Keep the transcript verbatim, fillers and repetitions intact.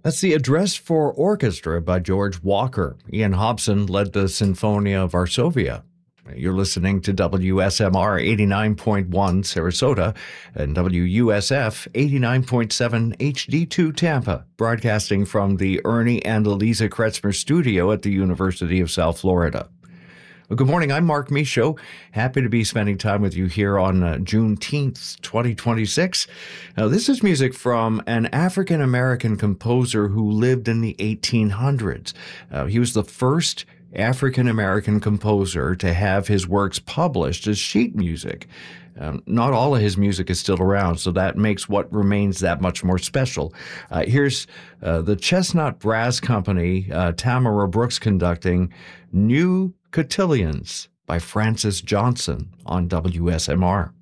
That's the Address for Orchestra by George Walker. Ian Hobson led the Sinfonia Varsovia. You're listening to W S M R eighty-nine point one Sarasota and W U S F eighty-nine point seven H D two Tampa, broadcasting from the Ernie and Eliza Kretzmer studio at the University of South Florida. Well, good morning. I'm Mark Michaud. Happy to be spending time with you here on uh, Juneteenth, twenty twenty-six. Now, this is music from an African-American composer who lived in the eighteen hundreds. Uh, he was the first African-American composer to have his works published as sheet music. Um, not all of his music is still around, so that makes what remains that much more special. Uh, here's uh, the Chestnut Brass Company, uh, Tamara Brooks conducting New Cotillions by Francis Johnson on W S M R.